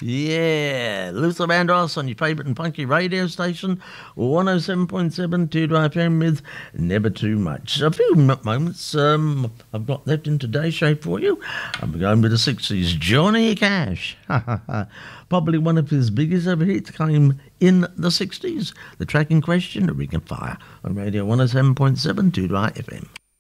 Yeah, Luther Vandross on your favourite and funky radio station, 107.7 2 FM with Never Too Much. A few moments I've got left in today's show for you. I'm going with the 60s, Johnny Cash. Probably one of his biggest ever hits came in the 60s. The track in question, Ring of Fire, on radio 107.7 2 FM.